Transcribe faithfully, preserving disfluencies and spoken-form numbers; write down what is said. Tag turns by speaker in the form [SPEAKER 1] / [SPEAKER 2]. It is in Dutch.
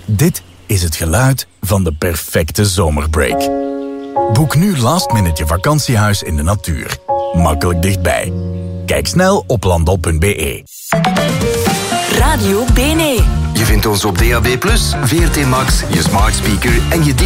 [SPEAKER 1] Dit is het geluid van de perfecte zomerbreak. Boek nu last minute je vakantiehuis in de natuur. Makkelijk dichtbij. Kijk snel op landal punt b e.
[SPEAKER 2] Radio B N E.
[SPEAKER 3] Je vindt ons op D A B plus, V R T Max, je smart speaker en je